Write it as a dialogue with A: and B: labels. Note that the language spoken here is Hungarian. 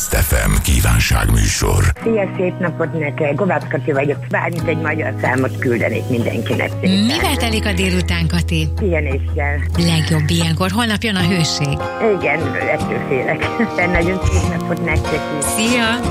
A: Best FM kívánságműsor.
B: Szia, szép napot neked! Kovács Kati vagyok. Bármint egy magyar számot küldenék mindenkinek.
C: Mivel telik a délután, Kati?
B: Pihenéssel.
C: Legjobb ilyenkor. Holnap jön a hőség.
B: Igen, ettől félek. Nagyon szép napot nektek is.
C: Szia!